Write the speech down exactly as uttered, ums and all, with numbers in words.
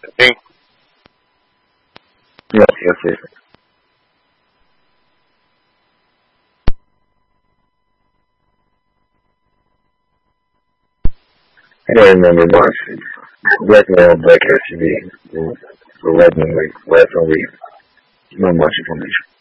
I think. Yes, yes, yes. I don't remember much. Black male, black S U V, the, the lightning weight, last one week. Not much information.